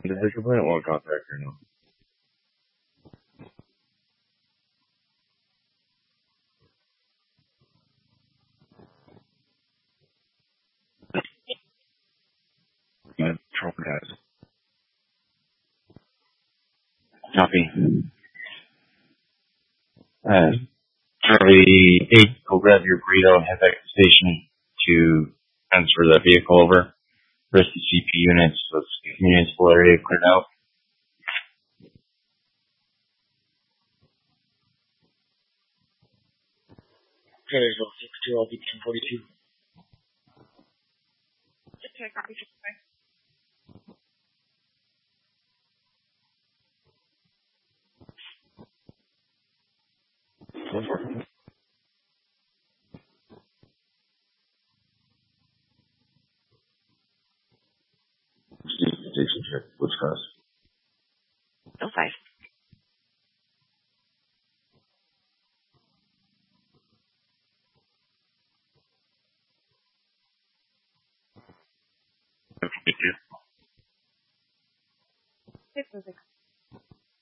Has your plant well contact or no? Trouble guys. Copy. Charlie 8, go grab your burrito and head back to the station to transfer the vehicle over. Rest of the CP units, so the municipal area cleared out. Okay, so 6-2, I'll be 1042. Okay, copy. Station check. What's cross? No 5. Okay, 6 and 6.